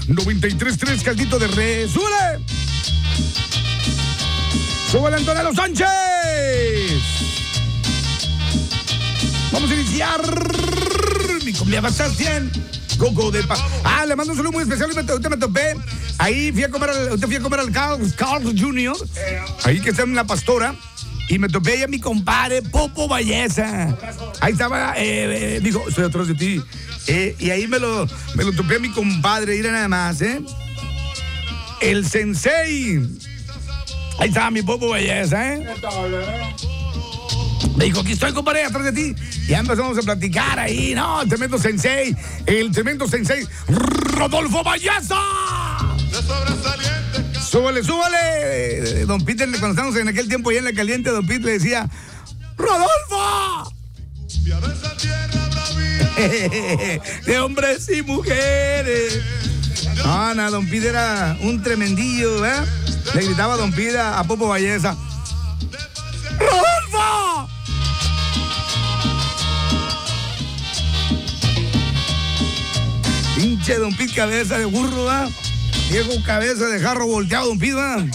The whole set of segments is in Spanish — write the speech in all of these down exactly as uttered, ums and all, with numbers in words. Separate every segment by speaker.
Speaker 1: noventa y tres punto tres, caldito de res. ¡Súbele! ¡Súbele, Antonio Sánchez! Vamos a iniciar. Mi cumpleaños va a estar cien. Coco de pa. Ah, le mando un saludo muy especial. Usted me topé. Ahí fui a comer al, usted fui a comer al Carlos, Carlos junior Ahí que está en La Pastora. Y me topé ahí a mi compadre Popo Valleza. Ahí estaba, eh, eh, dijo, estoy atrás de ti. Eh, y ahí me lo, me lo topé a mi compadre. Mira nada más, ¿eh? El sensei. Ahí estaba mi Popo Valleza, ¿eh? Me dijo, aquí estoy, compadre, atrás de ti. Y ya empezamos a platicar ahí, ¿no? El tremendo sensei, el tremendo sensei, Rodolfo Valleza. Súbale, súbale. Don Peter, cuando estábamos en aquel tiempo allá en La Caliente, Don Peter le decía, ¡Rodolfo! De hombres y mujeres. No, no, Don Peter era un tremendillo, ¿eh? Le gritaba Don Peter a Popo Valleza, ¡Rodolfo! Pinche Don Pit, cabeza de burro, ¿va? Viejo cabeza de jarro volteado, Don Pit, ¿va?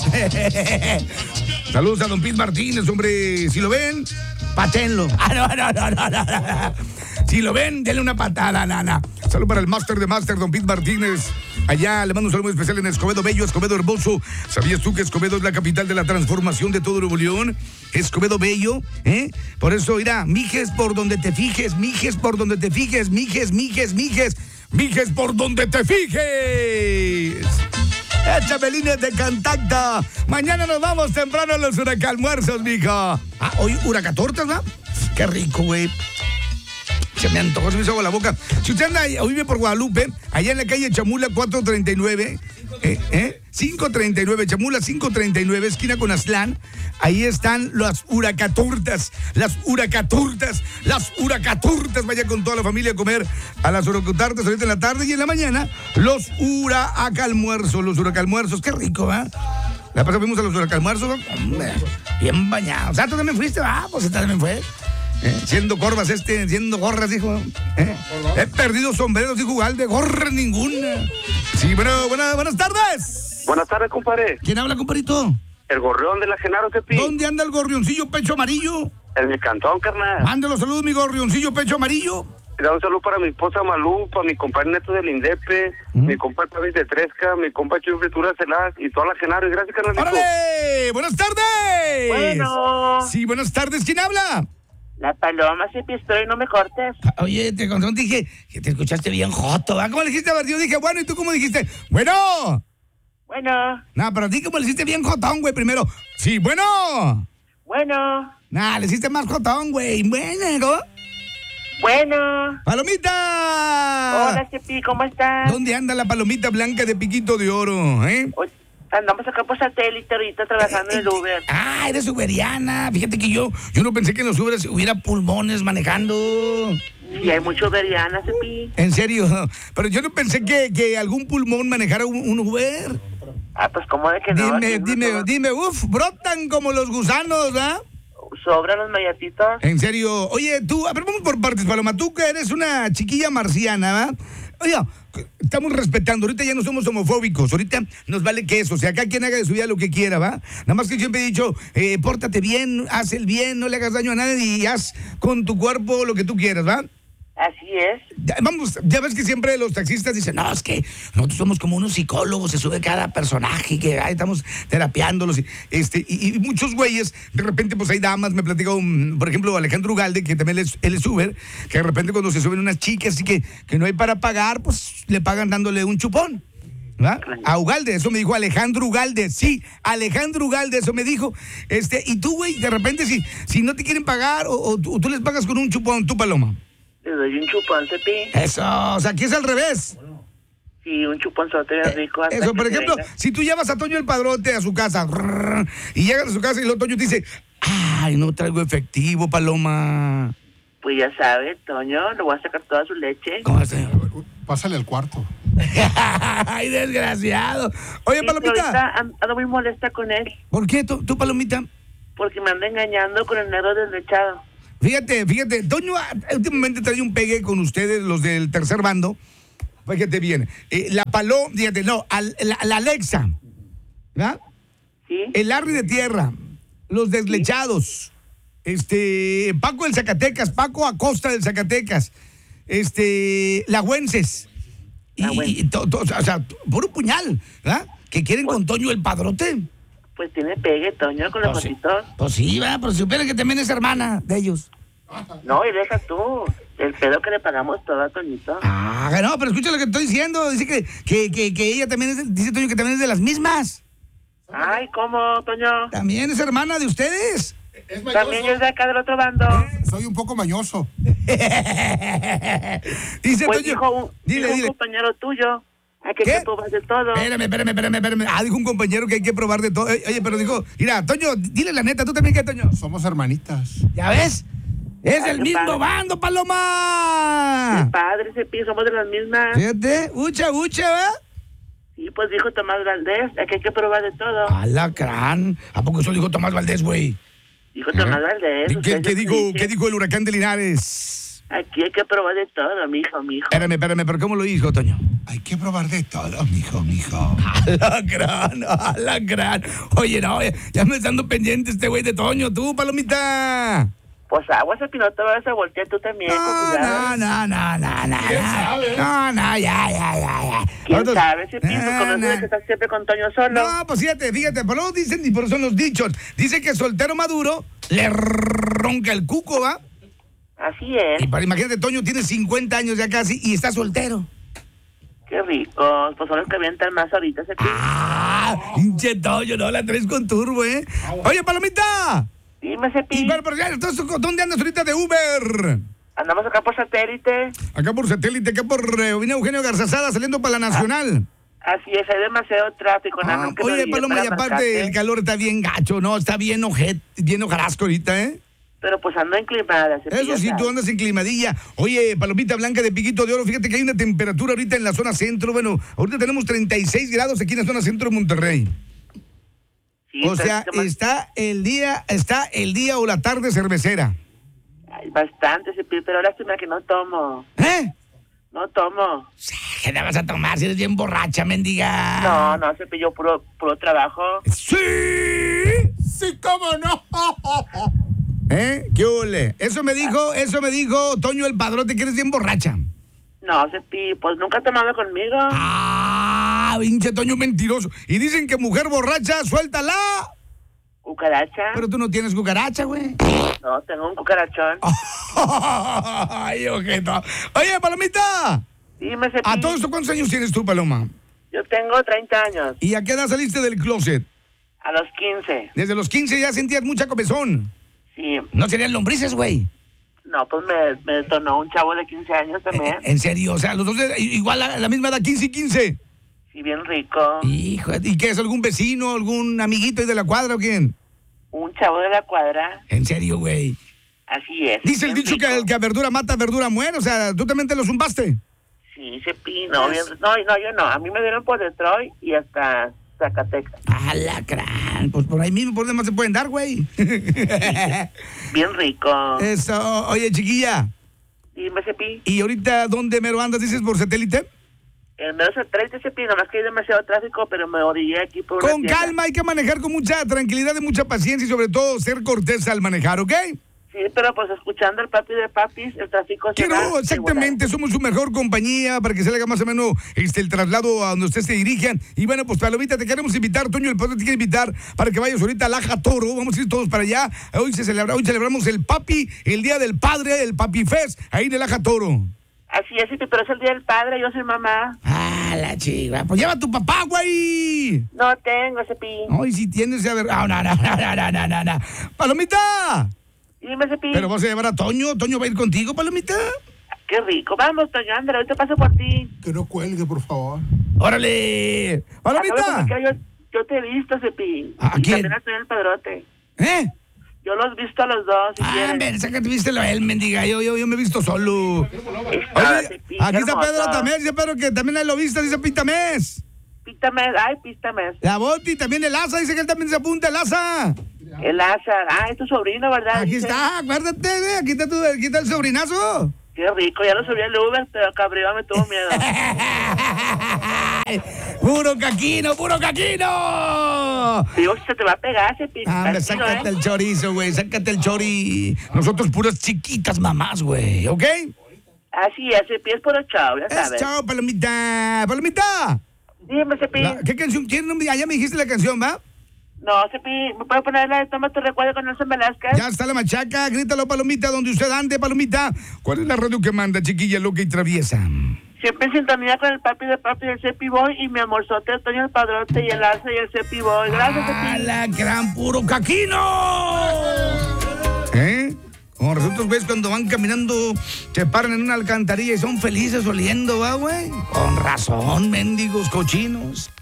Speaker 1: Saludos a Don Pit Martínez, hombre. Si lo ven, patenlo. Ah, no, no, no, no, no. Si lo ven, denle una patada, nana. Saludos para el máster de máster, Don Pit Martínez. Allá le mando un saludo muy especial en Escobedo Bello, Escobedo Hermoso. ¿Sabías tú que Escobedo es la capital de la transformación de todo Nuevo León? Escobedo Bello, ¿eh? Por eso, mira, mijes por donde te fijes, mijes por donde te fijes, mijes, mijes, mijes, mijes por donde te fijes. Échame líneas de contacto. Mañana nos vamos temprano a los huracalmuerzos, mija. Ah, hoy huracatortas, ¿va? Qué rico, güey. Se me antojó, se me hizo agua la boca. Si usted anda o vive por Guadalupe, allá en la calle Chamula cuatro treinta y nueve, eh, eh, cinco treinta y nueve, Chamula cinco treinta y nueve, esquina con Aztlán, ahí están las huracaturtas, las huracaturtas, las huracaturtas. Vaya con toda la familia a comer a las huracaturtas ahorita en la tarde y en la mañana los huracalmuerzos, los huracalmuerzos. Qué rico, ¿va? La pasada fuimos a los huracalmuerzos, hombre, bien bañados. O sea, tú también fuiste, ah, pues usted también fue. ¿Eh? Siendo corvas este, siendo gorras, dijo. ¿Eh? He perdido sombreros, dijo Ugalde, gorra ninguna. Sí, bueno, buena, buenas tardes.
Speaker 2: Buenas tardes, compadre.
Speaker 1: ¿Quién habla, compadrito?
Speaker 2: El gorrión de la Genaro, Cepi.
Speaker 1: ¿Dónde anda el gorrioncillo pecho amarillo?
Speaker 2: En mi cantón, carnal.
Speaker 1: Mándalo saludos, mi gorrioncillo pecho amarillo.
Speaker 2: Da un saludo para mi esposa Malú, para mi compadre Neto del Indepe, ¿Mm? mi compadre David de Tresca, mi compadre Chuy Fritura Celaz y toda la Genaro. Y gracias, carnal.
Speaker 1: ¡Órale! ¡Buenas tardes!
Speaker 3: Bueno.
Speaker 1: Sí, buenas tardes. ¿Quién habla?
Speaker 3: La paloma, se pistó y no me cortes.
Speaker 1: Oye, te conté, dije que te escuchaste bien joto, ¿verdad? ¿Cómo le dijiste? A ver, yo dije, bueno, ¿y tú cómo dijiste? Bueno.
Speaker 3: Bueno.
Speaker 1: No, pero a ti cómo le hiciste bien jotón, güey, primero. Sí, bueno.
Speaker 3: Bueno.
Speaker 1: Nah, le hiciste más jotón, güey. Bueno, ¿no?
Speaker 3: Bueno.
Speaker 1: ¡Palomita!
Speaker 3: Hola, Cepi, ¿cómo estás?
Speaker 1: ¿Dónde anda la palomita blanca de piquito de oro, eh?
Speaker 3: Hoy andamos acá por satélite ahorita trabajando en el Uber.
Speaker 1: Ah, eres uberiana. Fíjate que yo, yo no pensé que en los Ubers hubiera pulmones manejando.
Speaker 3: Y hay mucho uberiana, Cepi.
Speaker 1: En serio, pero yo no pensé que, que algún pulmón manejara un, un Uber.
Speaker 3: Ah, pues cómo de que no.
Speaker 1: Dime, dime, no. dime, uff, brotan como los gusanos, ¿ah?
Speaker 3: Sobran los mayatitos.
Speaker 1: En serio, oye, tú, a ver, vamos por partes, Paloma, tú que eres una chiquilla marciana, ¿va? Oye, estamos respetando, ahorita ya no somos homofóbicos, ahorita nos vale que eso, o sea, acá quien haga de su vida lo que quiera, ¿va? Nada más que yo siempre he dicho, eh, pórtate bien, haz el bien, no le hagas daño a nadie y haz con tu cuerpo lo que tú quieras, ¿va?
Speaker 3: Así es.
Speaker 1: Ya, vamos, ya ves que siempre los taxistas dicen, no, es que nosotros somos como unos psicólogos, se sube cada personaje, que ahí estamos terapiándolos, y, este, y, y muchos güeyes, de repente pues hay damas, me platicó, um, por ejemplo, Alejandro Ugalde, que también es, él es Uber, que de repente cuando se suben unas chicas y que, que no hay para pagar, pues le pagan dándole un chupón. ¿Va? A Ugalde, eso me dijo Alejandro Ugalde, sí, Alejandro Ugalde, eso me dijo. Este, y tú, güey, de repente si, si no te quieren pagar o, o, tú, o tú les pagas con un chupón, tú, Paloma.
Speaker 3: Le doy un chupón, Cepi.
Speaker 1: Eso, o sea, aquí es al revés.
Speaker 3: Sí, un chuponzote rico.
Speaker 1: Eh, eso, por ejemplo, venga. Si tú llevas a Toño el Padrote a su casa y llegas a su casa y luego Toño te dice, ay, no traigo efectivo, Paloma.
Speaker 3: Pues ya sabe, Toño, le voy a sacar toda su leche.
Speaker 1: ¿Cómo es?
Speaker 4: Pásale al cuarto.
Speaker 1: Ay, desgraciado. Oye,
Speaker 3: sí,
Speaker 1: Palomita.
Speaker 3: Ahorita ando muy molesta con él.
Speaker 1: ¿Por qué, tú, tú, Palomita?
Speaker 3: Porque me anda engañando con el negro deslechado.
Speaker 1: Fíjate, fíjate, Toño últimamente trae un pegue con ustedes, los del tercer bando, fíjate bien. Eh, la Paloma, fíjate, no, al- la, la Alexa, ¿verdad?
Speaker 3: Sí.
Speaker 1: El Larry de Tierra, los Deslechados, este, Paco del Zacatecas, Paco Acosta del Zacatecas, este, la Güences, y,
Speaker 3: La Güences.
Speaker 1: y to- to- o sea, puro puñal, ¿verdad? Que quieren con Toño el Padrote.
Speaker 3: Pues tiene pegue, Toño, con los
Speaker 1: Pues sí,
Speaker 3: ojitos.
Speaker 1: pues sí, va, pero supera que también es hermana de ellos.
Speaker 3: No, y deja tú. El pedo que le pagamos todo a Toñito.
Speaker 1: Ah, no, pero escucha lo que estoy diciendo. Dice que, que, que, que ella también es, de- dice Toño que también es de las mismas.
Speaker 3: Ay, ¿cómo, Toño?
Speaker 1: También es hermana de ustedes.
Speaker 4: Es
Speaker 3: También yo
Speaker 4: mañoso.
Speaker 3: es de acá del otro bando.
Speaker 4: Soy un poco mañoso.
Speaker 1: Dice
Speaker 3: Pues
Speaker 1: Toño.
Speaker 3: dijo un,
Speaker 1: dile,
Speaker 3: dijo un
Speaker 1: dile.
Speaker 3: compañero tuyo. Hay que
Speaker 1: ¿Qué?
Speaker 3: que probas de todo.
Speaker 1: Espérame, espérame, espérame, espérame. Ah, dijo un compañero que hay que probar de todo. Oye, oye, pero dijo, mira, Toño, dile la neta, tú también, ¿qué, Toño?
Speaker 4: Somos hermanitas.
Speaker 1: ¿Ya ves? Es
Speaker 3: Ay,
Speaker 1: el
Speaker 3: qué
Speaker 1: mismo
Speaker 3: padre.
Speaker 1: bando,
Speaker 3: Qué
Speaker 1: Paloma.
Speaker 3: padre ese piso, somos de las mismas.
Speaker 1: Fíjate, ucha, ucha, ¿va?
Speaker 3: Sí, pues dijo Tomás Valdés, aquí hay que probar de todo.
Speaker 1: Alacrán. ¿A poco eso dijo Tomás Valdés, güey?
Speaker 3: Dijo Tomás Valdés.
Speaker 1: ¿Qué,
Speaker 3: usted
Speaker 1: qué
Speaker 3: se
Speaker 1: dijo,
Speaker 3: dice,
Speaker 1: ¿Qué dijo el huracán de Linares?
Speaker 3: Aquí hay que probar de todo, mijo, mijo.
Speaker 1: Espérame, espérame, pero ¿cómo lo dijo, Toño?
Speaker 4: Hay que probar de todo, mijo, mijo.
Speaker 1: Alacrán, alacrán. Oye, no, ya me está dando pendiente este güey de Toño, tú, Palomita.
Speaker 3: Pues agua, ese no te vas a voltear tú también. con
Speaker 1: No,
Speaker 3: cuidado.
Speaker 1: no, no, no, no, no.
Speaker 4: ¿Quién
Speaker 1: no.
Speaker 4: sabe?
Speaker 1: No, no, ya, ya, ya, ya.
Speaker 3: ¿Quién
Speaker 1: Nosotros-
Speaker 3: sabe ese piso?
Speaker 1: Ah,
Speaker 3: Con eso de
Speaker 1: no.
Speaker 3: que estás siempre con Toño solo.
Speaker 1: No, pues fíjate, fíjate, pero luego dicen, y por eso son los dichos. Dice que soltero maduro le ronca el cuco, ¿va?
Speaker 3: Así es.
Speaker 1: Y para imagínate, Toño tiene cincuenta años ya casi y está soltero.
Speaker 3: Qué rico. Pues son los que avientan más ahorita ese piso.
Speaker 1: Ah, pinche Toño, no la traes con turbo, ¿eh? Oye, Palomita.
Speaker 3: Dime ese
Speaker 1: Y
Speaker 3: piso.
Speaker 1: pero, pero, ya, entonces, ¿dónde andas ahorita de Uber?
Speaker 3: Andamos acá por satélite.
Speaker 1: Acá por satélite, acá por eh, Avenida Eugenio Garzazada, saliendo para la Nacional.
Speaker 3: Así es, hay demasiado tráfico. nada
Speaker 1: Ah,
Speaker 3: más que no
Speaker 1: oye,
Speaker 3: llegue
Speaker 1: Paloma,
Speaker 3: para
Speaker 1: y aparte
Speaker 3: marcarte.
Speaker 1: el calor está bien gacho, ¿no? Está bien ojete, bien ojarasco ahorita, ¿eh?
Speaker 3: Pero pues ando enclimada. ese
Speaker 1: Eso
Speaker 3: pillo,
Speaker 1: sí,
Speaker 3: ¿sabes?
Speaker 1: tú andas enclimadilla. Oye, Palomita Blanca de Piquito de Oro, fíjate que hay una temperatura ahorita en la zona centro. Bueno, ahorita tenemos treinta y seis grados aquí en la zona centro de Monterrey.
Speaker 3: Sí,
Speaker 1: O
Speaker 3: pero
Speaker 1: sea,
Speaker 3: es que más-
Speaker 1: está el día, está el día o la tarde cervecera.
Speaker 3: Hay bastante ese piso, pero lástima que no tomo.
Speaker 1: ¿Eh?
Speaker 3: No tomo.
Speaker 1: ¿Qué te vas a tomar si eres bien borracha, mendiga?
Speaker 3: No, no, ese pillo puro, puro trabajo.
Speaker 1: ¡Sí!
Speaker 4: Sí, cómo no.
Speaker 1: ¿Eh? ¿Qué ole? Eso me dijo, eso me dijo Toño el Padrote, que eres bien borracha.
Speaker 3: No, ese pillo, pues nunca ha tomado conmigo.
Speaker 1: Ah, pinche Toño mentiroso. Y dicen que mujer borracha, suéltala.
Speaker 3: Cucaracha.
Speaker 1: Pero tú no tienes cucaracha, güey.
Speaker 3: No, tengo un cucarachón.
Speaker 1: Ay, ojeto. Oye, Palomita.
Speaker 3: Dime ese
Speaker 1: ¿A
Speaker 3: pillo.
Speaker 1: todo esto cuántos años tienes tú, Paloma?
Speaker 3: Yo tengo treinta años.
Speaker 1: ¿Y a qué edad saliste del closet?
Speaker 3: A los quince.
Speaker 1: Desde los quince ya sentías mucha comezón.
Speaker 3: Sí.
Speaker 1: No serían lombrices, güey.
Speaker 3: No, pues me, me detonó un chavo de quince años también.
Speaker 1: En serio, o sea, los dos de- igual a la misma edad, quince y quince.
Speaker 3: Sí, bien rico.
Speaker 1: Hijo, ¿y qué es? ¿Algún vecino, algún amiguito ahí de la cuadra o quién?
Speaker 3: Un chavo de la cuadra.
Speaker 1: En serio, güey.
Speaker 3: Así es.
Speaker 1: Dice el
Speaker 3: bien
Speaker 1: dicho que
Speaker 3: rico.
Speaker 1: el que a verdura mata, a verdura muere. O sea, ¿tú también te lo zumbaste?
Speaker 3: Sí, ese pino. Bien... No, no, yo no. A mí me dieron por Detroit y hasta Zacatecas.
Speaker 1: Alacrán, pues por ahí mismo, por demás se pueden dar, güey.
Speaker 3: Bien rico.
Speaker 1: Eso, oye, chiquilla.
Speaker 3: Dime ese pi.
Speaker 1: ¿Y ahorita dónde mero andas, dices, por satélite?
Speaker 3: El medio satélite ese pi, nomás que hay demasiado tráfico, pero me orillé aquí por una
Speaker 1: Con
Speaker 3: tienda.
Speaker 1: calma, hay que manejar con mucha tranquilidad y mucha paciencia y sobre todo ser cortés al manejar, ¿ok?
Speaker 3: Sí, pero pues escuchando el papi de papis, el tráfico se
Speaker 1: Quiero,
Speaker 3: va.
Speaker 1: exactamente, somos su mejor compañía para que se le haga más o menos este, el traslado a donde ustedes se dirijan. Y bueno, pues Palomita, te queremos invitar, Toño el Padre te quiere invitar para que vayas ahorita a Laja Toro. Vamos a ir todos para allá. Hoy se celebra, hoy celebramos el Papi, el Día del Padre, el Papi Fest, ahí de Laja Toro.
Speaker 3: Así es, sí, pero es el día del padre, yo soy mamá.
Speaker 1: Ah, la chiva. Pues lleva a tu papá, güey.
Speaker 3: No tengo ese pi.
Speaker 1: Ay, si tienes, a ver. Ah, no, no, no, no, no, no, no. Palomita.
Speaker 3: Dime ese pi.
Speaker 1: Pero vas a llevar a Toño. ¿Toño va a ir contigo, Palomita?
Speaker 3: Qué rico. Vamos, Toño, ándale, ahorita paso por ti.
Speaker 4: Que no cuelgue, por favor.
Speaker 1: ¡Órale! Palomita.
Speaker 3: Acabo de comunicar, Yo, yo te he visto ese pi.
Speaker 1: ¿A
Speaker 3: Y
Speaker 1: quién?
Speaker 3: también estoy en el padrote.
Speaker 1: ¿Eh?
Speaker 3: Yo los he visto a los dos, si
Speaker 1: Ah,
Speaker 3: quieren.
Speaker 1: ven, sácate, vístelo a él, mendiga. Yo, yo, yo me he visto solo.
Speaker 3: Ah,
Speaker 1: Oye,
Speaker 3: ese pi,
Speaker 1: aquí
Speaker 3: qué
Speaker 1: está
Speaker 3: hermoso.
Speaker 1: Pedro también. Dice Pedro que también ahí lo viste. Dice Pítamés.
Speaker 3: Pítame, ay, pístame.
Speaker 1: La Boti, también el Asa. Dice que él también se apunta, el Asa.
Speaker 3: El Asa, ah, es tu sobrino, ¿verdad?
Speaker 1: Aquí
Speaker 3: Dice.
Speaker 1: está, acuérdate, ve, aquí está, tu, aquí está el sobrinazo.
Speaker 3: Qué rico, ya lo subí al Uber, pero acá arriba me tuvo miedo.
Speaker 1: ¡Puro caquino, puro caquino!
Speaker 3: Digo, se te va a pegar ese pinche.
Speaker 1: Ah, hombre,
Speaker 3: tranquilo,
Speaker 1: sácate
Speaker 3: ¿eh?
Speaker 1: el chorizo, güey, sácate el chori. Nosotros puras chiquitas mamás, güey, ¿ok?
Speaker 3: Así es, Cepi, es puro chao, ya
Speaker 1: Es
Speaker 3: sabes.
Speaker 1: chao, palomita. ¡Palomita!
Speaker 3: Dime, Cepi.
Speaker 1: La- ¿Qué canción quieres? No me- ah, ya me dijiste la canción, ¿va?
Speaker 3: No, Cepi, ¿me puedes poner la de Toma tu recuerdo con Nelson Velázquez?
Speaker 1: Ya está la machaca, grítalo, palomita, donde usted ande, palomita. ¿Cuál es la radio que manda, chiquilla loca y traviesa?
Speaker 3: Siempre en sintonía con el papi de papi del Cepi Boy y mi amorzote Antonio el Padrote y el Arce y el Cepi Boy. Gracias,
Speaker 1: ¡Ah,
Speaker 3: Cepi.
Speaker 1: la gran puro caquino! ¿Eh? Como nosotros ves cuando van caminando, se paran en una alcantarilla y son felices oliendo, ¿va, güey? Con razón, mendigos cochinos.